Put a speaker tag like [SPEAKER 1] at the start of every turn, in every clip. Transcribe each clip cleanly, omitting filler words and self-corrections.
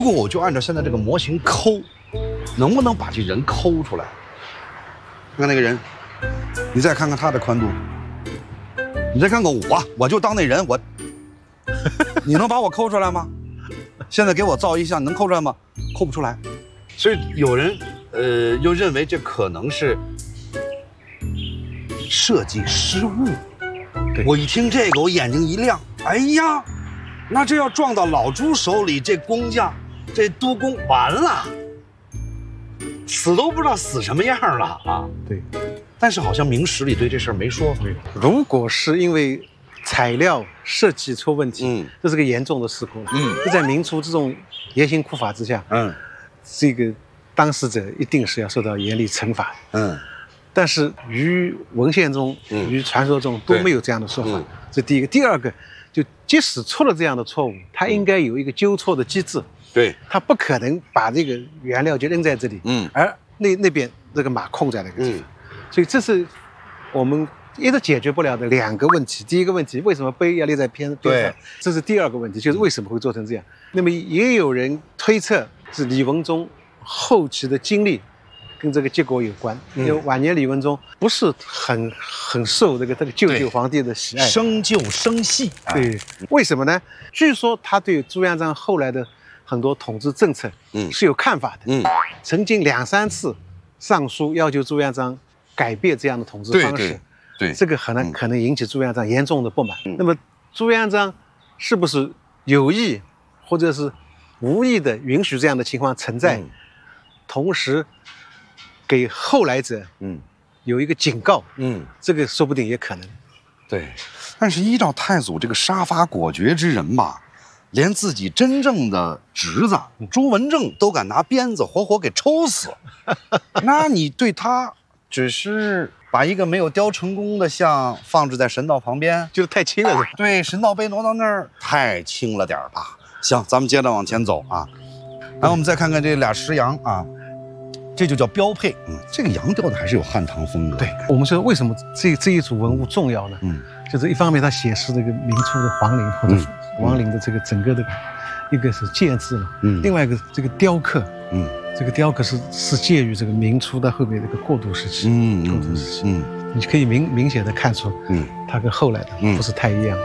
[SPEAKER 1] 如果我就按照现在这个模型抠，能不能把这人抠出来？看看那个人，你再看看他的宽度，你再看看我就当那人，你能把我抠出来吗？现在给我造一像，能抠出来吗？抠不出来。所以有人又认为这可能是设计失误。我一听这个，我眼睛一亮，哎呀，那这要撞到老朱手里，这工匠，这督工完了，死都不知道死什么样了啊！
[SPEAKER 2] 对，
[SPEAKER 1] 但是好像明史里对这事儿没说。
[SPEAKER 2] 如果是因为材料设计出问题，这是个严重的事故。就在明初这种严刑酷法之下，这个当事者一定是要受到严厉惩罚。但是于文献中、于传说中都没有这样的说法。这第一个，第二个，就即使出了这样的错误，它应该有一个纠错的机制。
[SPEAKER 1] 对，
[SPEAKER 2] 它不可能把这个原料就扔在这里，而那边这个马空在那个地方，所以这是我们一直解决不了的两个问题。第一个问题，为什么碑要立在边上？这是第二个问题，就是为什么会做成这样？那么也有人推测是李文忠后期的经历跟这个结果有关，因为晚年李文忠不是很受这个舅皇帝的喜爱，
[SPEAKER 1] 生旧生细。
[SPEAKER 2] 对，为什么呢？据说他对朱元璋后来的很多统治政策是有看法的，曾经2、3次上书要求朱元璋改变这样的统治方式，
[SPEAKER 1] 对，
[SPEAKER 2] 这个可能引起朱元璋严重的不满。那么朱元璋是不是有意或者是无意的允许这样的情况存在，同时给后来者有一个警告，这个说不定也可能。
[SPEAKER 1] 对，但是依照太祖这个杀伐果决之人吧，连自己真正的侄子朱文正都敢拿鞭子活活给抽死，那你对他只是把一个没有雕成功的像放置在神道旁边，
[SPEAKER 2] 就是太轻了。
[SPEAKER 1] 对，神道碑挪到那儿太轻了点吧。行，咱们接着往前走啊。然后我们再看看这俩石羊啊，这就叫标配。这个羊雕的还是有汉唐风格。
[SPEAKER 2] 对，我们说为什么这一组文物重要呢？就是一方面它显示这个明初的皇陵或者王陵的这个整个的，一个是建制嘛，另外一个这个雕刻，这个雕刻是介于这个明初到后面这个过渡时期，你可以明显的看出，它跟后来的不是太一样。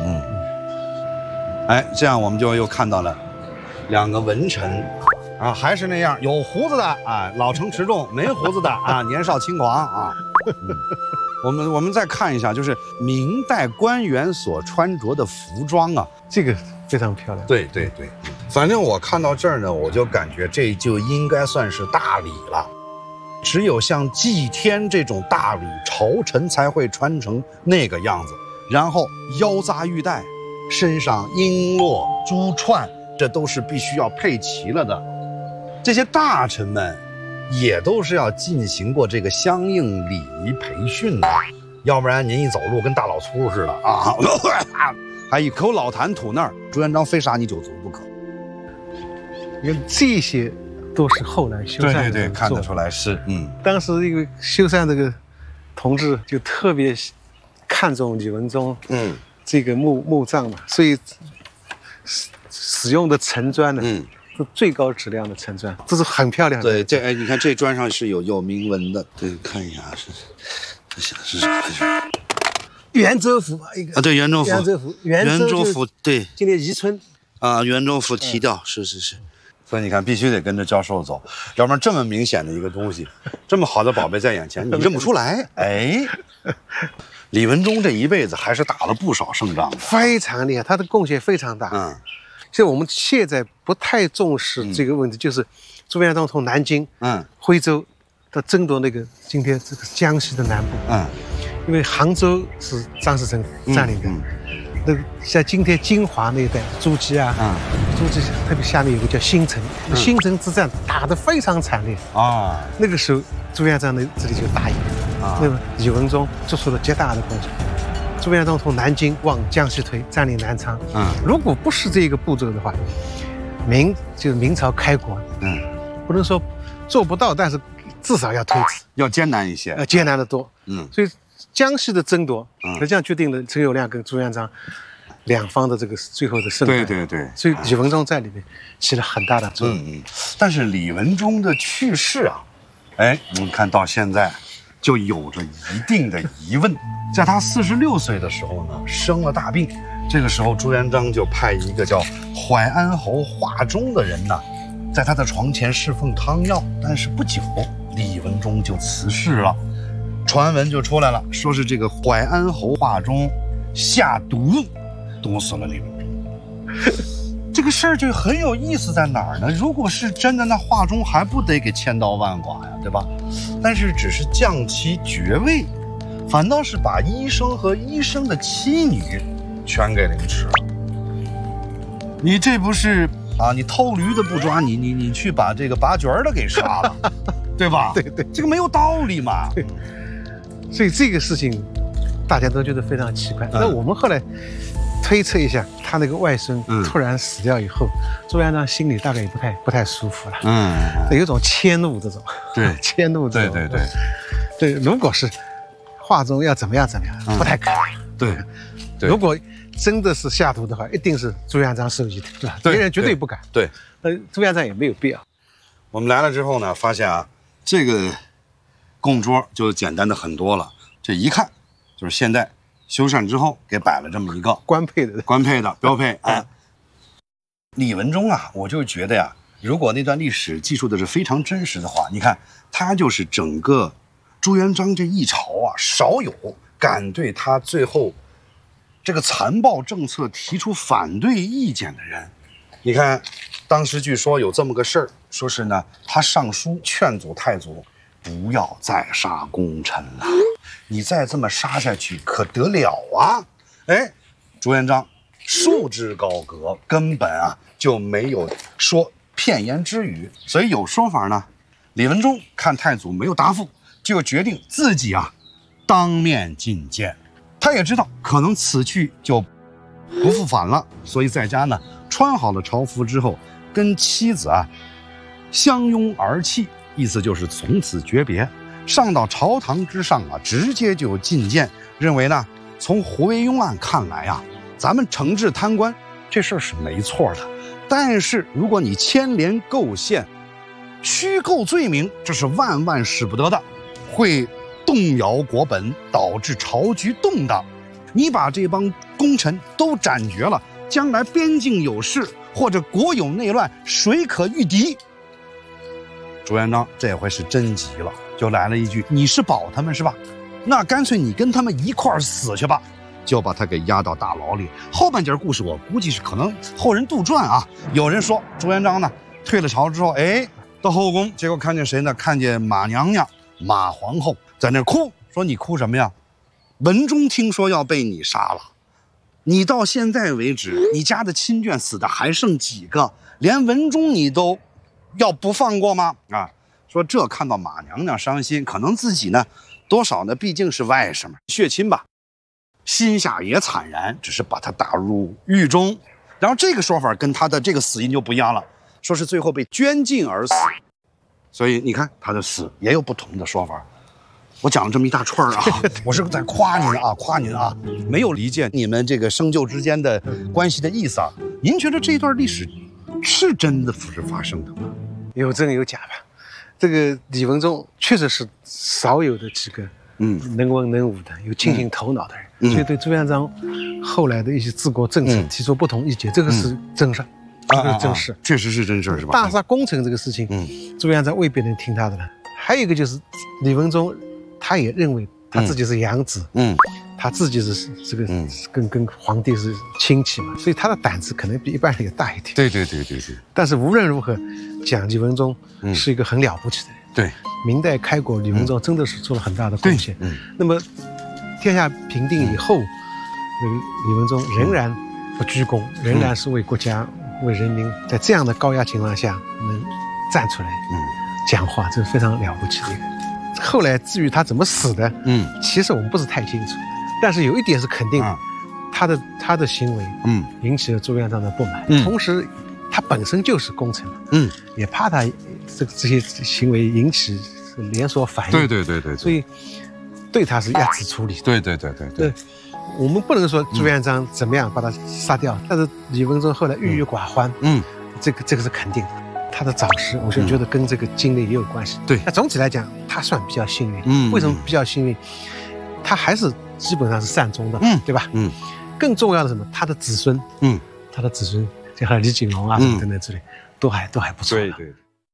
[SPEAKER 1] 哎，这样我们就又看到了2个文臣。啊，还是那样，有胡子的啊，老成持重；没胡子的啊，年少轻狂啊。我们再看一下，就是明代官员所穿着的服装啊，
[SPEAKER 2] 这个非常漂亮。
[SPEAKER 1] 对，反正我看到这儿呢，我就感觉这就应该算是大礼了。只有像祭天这种大礼，朝臣才会穿成那个样子，然后腰扎玉带，身上璎珞珠串，这都是必须要配齐了的。这些大臣们也都是要进行过这个相应礼仪培训的，要不然您一走路跟大老粗似的啊，还一口老痰吐那儿，朱元璋非杀你9族不可。
[SPEAKER 2] 你看这些都是后来修缮的，
[SPEAKER 1] 对，看得出来是。
[SPEAKER 2] 当时因为修缮这个同志就特别看重李文忠这个墓葬嘛，所以使用的陈砖呢，是最高质量的陈砖，这是很漂亮的。
[SPEAKER 1] 对，这你看这砖上是有铭文的。对，看一下是啥来着？
[SPEAKER 2] 圆州府一个啊，
[SPEAKER 1] 对，圆州府，对，
[SPEAKER 2] 今天宜春
[SPEAKER 1] 啊，圆州府提调，是。所以你看，必须得跟着教授走，要不然这么明显的一个东西，这么好的宝贝在眼前，你认不出来。哎，李文忠这一辈子还是打了不少胜仗的，
[SPEAKER 2] 非常厉害，他的贡献非常大。其实我们现在不太重视这个问题，就是朱元璋从南京、徽州，他争夺那个今天这个江西的南部。因为杭州是张士诚占领的，那个像今天金华那一带，诸暨啊，诸暨特别下面有个叫新城，新城之战打得非常惨烈啊。那个时候朱元璋这里就大赢了，那么李文忠做出了极大的贡献。朱元璋从南京往江西推，占领南昌。如果不是这个步骤的话，明朝开国，不能说做不到，但是至少要推迟，
[SPEAKER 1] 要艰难一些，
[SPEAKER 2] 艰难得多。所以江西的争夺，实际上决定了陈友谅跟朱元璋两方的这个最后的胜败。
[SPEAKER 1] 对。
[SPEAKER 2] 所以李文忠在里面起了很大的作用。
[SPEAKER 1] 但是李文忠的去世啊，你看到现在就有着一定的疑问。在他46岁的时候呢，生了大病。这个时候朱元璋就派一个叫淮安侯华忠的人呢，在他的床前侍奉汤药。但是不久，李文忠就辞世了。传闻就出来了，说是这个淮安侯华忠下毒，毒死了李文忠。这个事儿就很有意思在哪儿呢？如果是真的，那华忠还不得给千刀万剐呀，对吧？但是只是降其爵位，反倒是把医生和医生的妻女全给凌迟了。你这不是啊？你偷驴的不抓你去把这个拔角的给杀了，对吧？
[SPEAKER 2] 对，
[SPEAKER 1] 这个没有道理嘛。
[SPEAKER 2] 对，所以这个事情大家都觉得非常奇怪。那我们后来推测一下，他那个外孙突然死掉以后，朱元璋心里大概也不太舒服了。有种迁怒这种。
[SPEAKER 1] 对，
[SPEAKER 2] 迁怒这种。对，如果是华忠要怎么样，不太可能。对，如果真的是下毒的话，一定是朱元璋授意的，对吧？别人绝对不敢。
[SPEAKER 1] 对，
[SPEAKER 2] 朱元璋也没有必要。
[SPEAKER 1] 我们来了之后呢，发现啊，这个供桌就简单的很多了。这一看就是现代修缮之后给摆了这么一个
[SPEAKER 2] 官配的
[SPEAKER 1] 标配。李文忠啊，我就觉得呀，如果那段历史记述的是非常真实的话，你看他就是整个朱元璋这一朝啊，少有敢对他最后这个残暴政策提出反对意见的人。你看当时据说有这么个事儿，说是呢，他上书劝阻太祖不要再杀功臣了，你再这么杀下去可得了啊！朱元璋束之高阁，根本啊就没有说片言之语。所以有说法呢，李文忠看太祖没有答复，就决定自己啊当面进谏。他也知道可能此去就不复返了，所以在家呢穿好了朝服之后，跟妻子啊相拥而泣，意思就是从此诀别。上到朝堂之上啊，直接就进谏，认为呢，从胡惟庸案看来啊，咱们惩治贪官这事儿是没错的，但是如果你牵连构陷、虚构罪名，这是万万使不得的，会动摇国本，导致朝局动荡。你把这帮功臣都斩绝了，将来边境有事或者国有内乱，谁可御敌？朱元璋这回是真急了，就来了一句：“你是保他们是吧？那干脆你跟他们一块儿死去吧。”就把他给押到大牢里。后半截故事我估计是可能后人杜撰啊。有人说朱元璋呢退了朝之后，到后宫，结果看见谁呢？看见马娘娘、马皇后在那哭，说你哭什么呀？文忠听说要被你杀了，你到现在为止，你家的亲眷死的还剩几个？连文忠你都要不放过吗？啊，说这看到马娘娘伤心，可能自己呢，多少呢，毕竟是外甥嘛，血亲吧，心下也惨然，只是把他打入狱中。然后这个说法跟他的这个死因就不一样了，说是最后被捐禁而死。所以你看他的死也有不同的说法。我讲了这么一大串啊，我是在夸您啊，没有理解你们这个生就之间的关系的意思啊。您觉得这段历史是真的是发生的吗？
[SPEAKER 2] 有真有假吧。这个李文忠确实是少有的几个能文能武的、有清醒头脑的人，所以对朱元璋后来的一些治国政策提出不同意见，这个是真事，这个是真事，
[SPEAKER 1] 确实是真事，是吧？
[SPEAKER 2] 大杀功臣这个事情，朱元璋未必能听他的了。还有一个就是李文忠，他也认为他自己是养子，他自己是这个跟皇帝是亲戚嘛，所以他的胆子可能比一般人也大一点。
[SPEAKER 1] 对。
[SPEAKER 2] 但是无论如何，讲李文忠是一个很了不起的人。
[SPEAKER 1] 对，
[SPEAKER 2] 明代开国，李文忠真的是做了很大的贡献。那么天下平定以后，李文忠仍然不居功，仍然是为国家、为人民，在这样的高压情况下能站出来讲话，这是非常了不起的一个。后来至于他怎么死的，其实我们不是太清楚，但是有一点是肯定的，他的行为，引起了朱元璋的不满，同时他本身就是功臣，也怕他这些行为引起连锁反应，
[SPEAKER 1] 对，
[SPEAKER 2] 所以对他是压制处理的，
[SPEAKER 1] 对。
[SPEAKER 2] 我们不能说朱元璋怎么样把他杀掉，但是李文忠后来郁郁寡欢，这个是肯定的。他的早逝，我就觉得跟这个经历也有关系。
[SPEAKER 1] 对，
[SPEAKER 2] 那总体来讲，他算比较幸运。为什么比较幸运？他还是基本上是善终的，对吧？更重要的是什么？他的子孙，他的子孙，像李景龙啊等等之类，都还不错。
[SPEAKER 1] 对。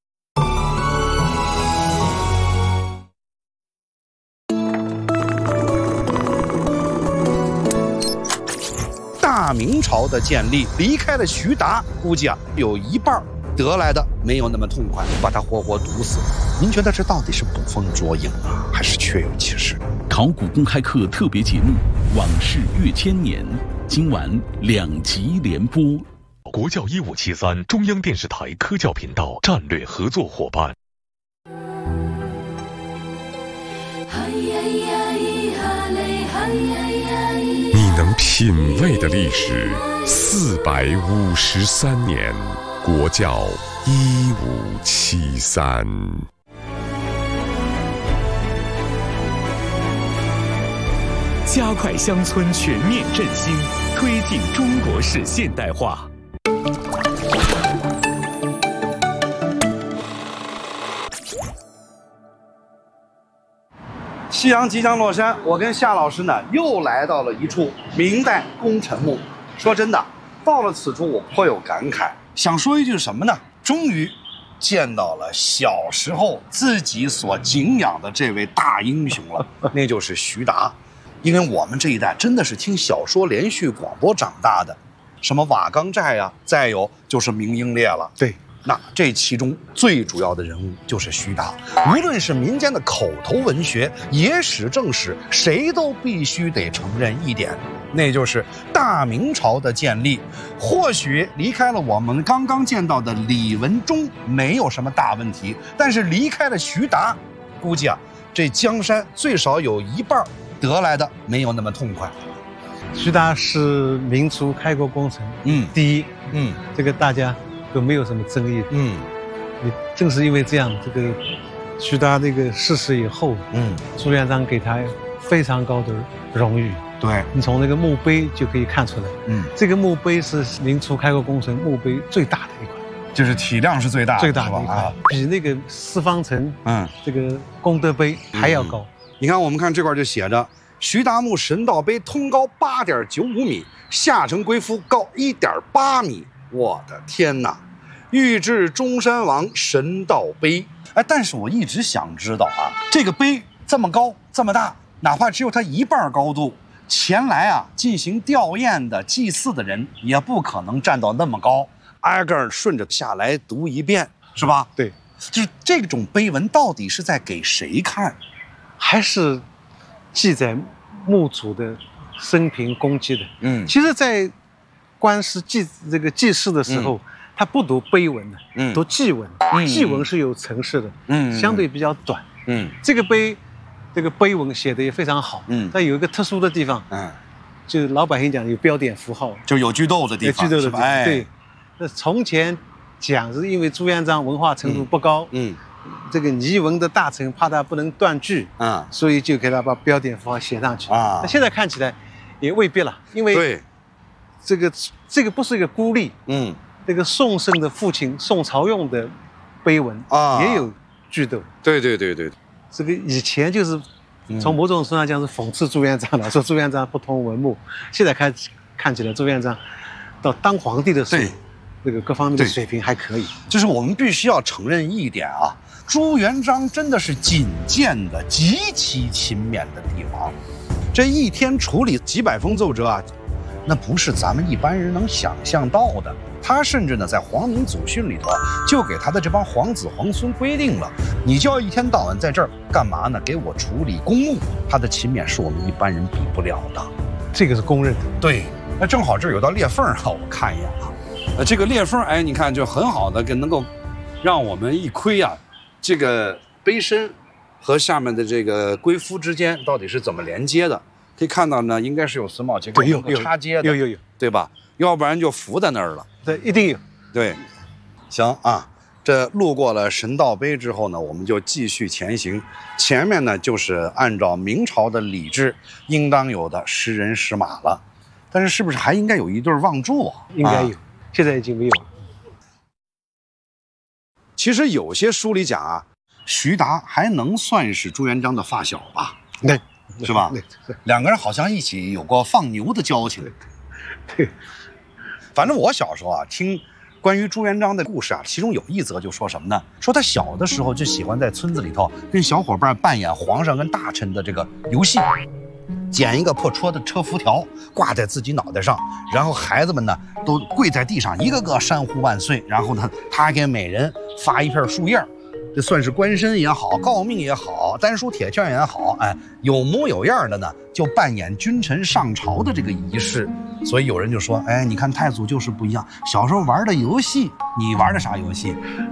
[SPEAKER 1] 大明朝的建立，离开了徐达，估计有一半得来的没有那么痛快，把他活活毒死。您觉得这到底是捕风捉影啊，还是确有其事？
[SPEAKER 3] 考古公开课特别节目《往事越千年》，今晚2集连播。
[SPEAKER 4] 国教1573中央电视台科教频道战略合作伙伴。
[SPEAKER 5] 你能品味的历史453年，国教1573。
[SPEAKER 4] 加快乡村全面振兴，推进中国式现代化。
[SPEAKER 1] 夕阳即将落山，我跟夏老师呢又来到了一处明代功臣墓。说真的，到了此处我颇有感慨，想说一句什么呢？终于见到了小时候自己所敬仰的这位大英雄了，那就是徐达。因为我们这一代真的是听小说连续广播长大的，什么瓦岗寨呀，再有就是明英烈了。
[SPEAKER 2] 对，
[SPEAKER 1] 那这其中最主要的人物就是徐达。无论是民间的口头文学、野史、正史，谁都必须得承认一点，那就是大明朝的建立。或许离开了我们刚刚见到的李文忠没有什么大问题，但是离开了徐达，估计这江山最少有一半得来的没有那么痛快。
[SPEAKER 2] 徐达是明初开国功臣，第一，这个大家都没有什么争议，也正是因为这样，这个徐达这个逝世以后，朱元璋给他非常高的荣誉。
[SPEAKER 1] 对，
[SPEAKER 2] 你从那个墓碑就可以看出来，这个墓碑是明初开国功臣墓碑最大的一块，
[SPEAKER 1] 就是体量是最大的一块，
[SPEAKER 2] 比那个四方城，这个功德碑还要高。
[SPEAKER 1] 你看，我们看这块就写着徐达墓神道碑通高8.95米，下承龟夫高1.8米。我的天哪！御制中山王神道碑。但是我一直想知道这个碑这么高这么大，哪怕只有它一半高度，前来进行吊唁的祭祀的人也不可能站到那么高，挨个顺着下来读一遍，是吧？
[SPEAKER 2] 对，
[SPEAKER 1] 就是这种碑文到底是在给谁看？
[SPEAKER 2] 还是记载墓主的生平功绩的。其实，在官司祭祀的时候，他不读碑文的，读祭文。祭文是有程式的，相对比较短。这个碑文写的也非常好。但有一个特殊的地方，就是老百姓讲有标点符号，
[SPEAKER 1] 就有句读的地方，
[SPEAKER 2] 句读的地方。对，那从前讲是因为朱元璋文化程度不高，这个拟文的大臣怕他不能断句，所以就给他把标点符号写上去。那现在看起来也未必了，因为这个不是一个孤立。这个宋圣的父亲宋朝用的碑文也有句读。
[SPEAKER 1] 对，
[SPEAKER 2] 这个以前就是从某种程度上讲是讽刺朱元璋了，说朱元璋不通文目。现在看起来朱元璋到当皇帝的时候，这个各方面的水平还可以。
[SPEAKER 1] 就是我们必须要承认一点朱元璋真的是仅见的极其勤勉的帝王，这一天处理几百封奏折那不是咱们一般人能想象到的。他甚至呢，在皇明祖训里头就给他的这帮皇子皇孙规定了，你就要一天到晚在这儿干嘛呢？给我处理公务。他的勤勉是我们一般人比不了的，
[SPEAKER 2] 这个是公认的。
[SPEAKER 1] 对，那正好这儿有道裂缝我看一眼这个裂缝你看就很好的能够让我们一窥这个碑身和下面的这个龟夫之间到底是怎么连接的。可以看到呢，应该是有榫卯结构有插接的，
[SPEAKER 2] 有，
[SPEAKER 1] 对吧？要不然就浮在那儿了。
[SPEAKER 2] 对，一定有。
[SPEAKER 1] 对，行这路过了神道碑之后呢，我们就继续前行。前面呢，就是按照明朝的礼制应当有的石人石马了。但是，是不是还应该有一对望柱啊？
[SPEAKER 2] 应该有，现在已经没有了。
[SPEAKER 1] 其实有些书里讲啊，徐达还能算是朱元璋的发小吧？
[SPEAKER 2] 对，
[SPEAKER 1] 是吧？
[SPEAKER 2] 对，
[SPEAKER 1] 两个人好像一起有过放牛的交情。
[SPEAKER 2] 对，
[SPEAKER 1] 反正我小时候啊，听关于朱元璋的故事啊，其中有一则就说什么呢？说他小的时候就喜欢在村子里头跟小伙伴扮演皇上跟大臣的这个游戏，捡一个破车的车辐条挂在自己脑袋上，然后孩子们呢都跪在地上，一个个山呼万岁，然后呢他给每人发一片树叶，这算是官身也好，诰命也好，丹书铁券也好，哎，有模有样的呢，就扮演君臣上朝的这个仪式。所以有人就说，哎，你看太祖就是不一样，小时候玩的游戏，你玩的啥游戏？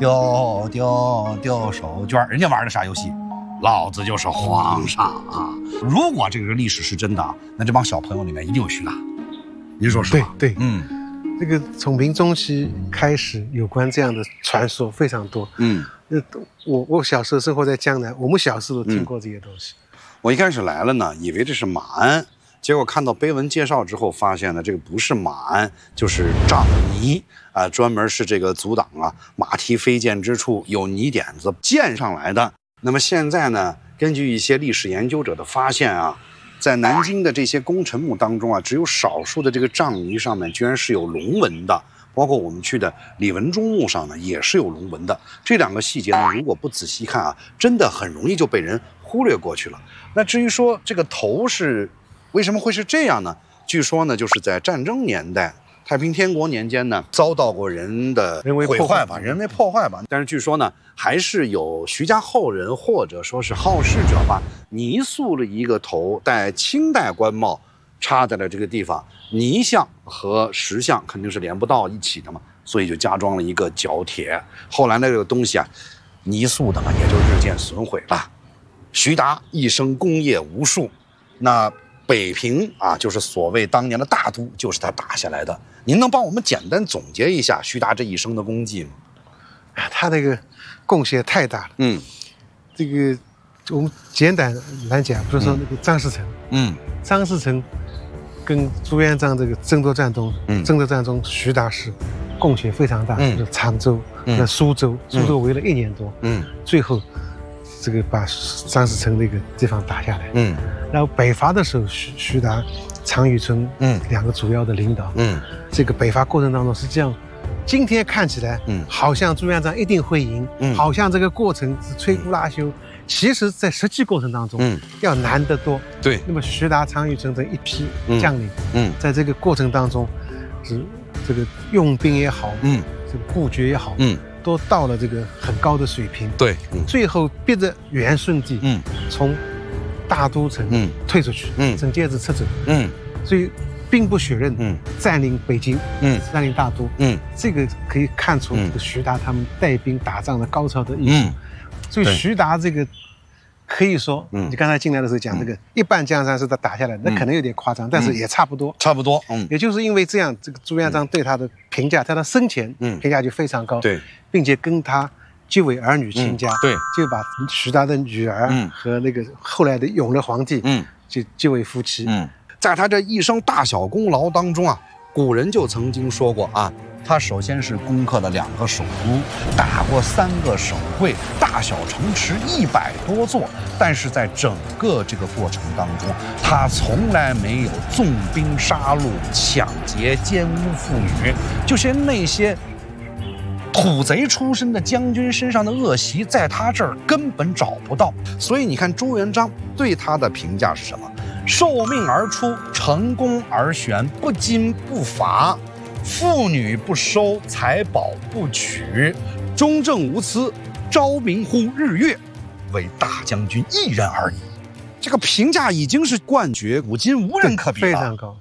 [SPEAKER 1] 丢手绢，人家玩的啥游戏？老子就是皇上啊！如果这个历史是真的，那这帮小朋友里面一定有徐达，您说是吧？
[SPEAKER 2] 对，这个从明中期开始，有关这样的传说非常多。我小时候生活在江南，我们小时候都听过这些东西。
[SPEAKER 1] 我一开始来了呢，以为这是马鞍，结果看到碑文介绍之后，发现呢这个不是马鞍，就是杖泥啊，专门是这个阻挡啊马蹄飞溅之处有泥点子溅上来的。那么现在呢，根据一些历史研究者的发现啊，在南京的这些功臣墓当中啊，只有少数的这个杖泥上面居然是有龙纹的，包括我们去的李文忠墓上呢也是有龙纹的。这两个细节呢，如果不仔细看啊，真的很容易就被人忽略过去了。那至于说这个头是为什么会是这样呢？据说呢，就是在战争年代，太平天国年间呢，遭到过人的毁坏吧，人为破坏吧。但是据说呢，还是有徐家后人或者说是好事者吧，泥塑了一个头戴清代官帽，插在了这个地方。泥像和石像肯定是连不到一起的嘛，所以就加装了一个角铁。后来呢，这个东西啊，泥塑的嘛，也就日渐损毁了。徐达一生功业无数，那北平啊，就是所谓当年的大都，就是他打下来的。您能帮我们简单总结一下徐达这一生的功绩吗？
[SPEAKER 2] 他这个贡献太大了。这个我们简单来讲，比如说那个张士诚，张士诚跟朱元璋这个争夺战中，徐达是贡献非常大。就是常州、苏州围了1年多，最后这个把张士诚那个地方打下来。然后北伐的时候，徐达、常遇春两个主要的领导。这个北伐过程当中，实际上今天看起来，好像朱元璋一定会赢，好像这个过程是摧枯拉朽。其实，在实际过程当中，要难得多。
[SPEAKER 1] 对。
[SPEAKER 2] 那么徐达、常遇春这一批将领，在这个过程当中，是这个用兵也好，这个布局也好，都到了这个很高的水平。
[SPEAKER 1] 对。
[SPEAKER 2] 最后逼着元顺帝，从大都城退出去，整节子撤走。所以兵不血刃，占领北京，占领大都。这个可以看出这个徐达他们带兵打仗的高超的艺术。所以徐达这个可以说，你刚才进来的时候讲这个一半江山是他打下来的，那可能有点夸张，但是也差不多。也就是因为这样，这个朱元璋对他的评价，在他生前评价就非常高。对，并且跟他结为儿女亲家。对，就把徐达的女儿和那个后来的永乐皇帝，就结为夫妻。
[SPEAKER 1] 在他这一生大小功劳当中啊，古人就曾经说过啊，他首先是攻克了2个首都，打过3个省会，大小城池100多座。但是在整个这个过程当中，他从来没有纵兵杀戮、抢劫、奸污妇女，就是那些土贼出身的将军身上的恶习，在他这儿根本找不到。所以你看朱元璋对他的评价是什么？受命而出，成功而选，不矜不伐，妇女不收，财宝不取，忠正无私，昭明乎日月，为大将军一人而已。这个评价已经是冠绝古今，无人可比了，
[SPEAKER 2] 非常高。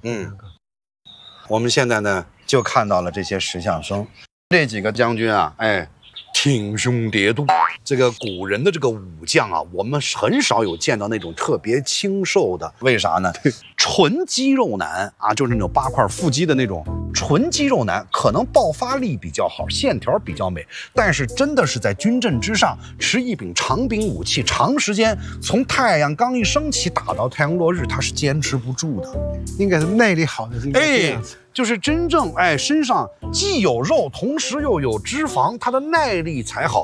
[SPEAKER 1] 我们现在呢就看到了这些石像生，这几个将军啊， 挺胸叠肚。这个古人的这个武将啊，我们很少有见到那种特别清瘦的，为啥呢？纯肌肉男啊，就是那种8块腹肌的那种纯肌肉男，可能爆发力比较好，线条比较美，但是真的是在军阵之上持一柄长柄武器，长时间从太阳刚一升起打到太阳落日，他是坚持不住的。
[SPEAKER 2] 应该是耐力好的，应该这样子。
[SPEAKER 1] 就是真正身上既有肉，同时又有脂肪，它的耐力才好。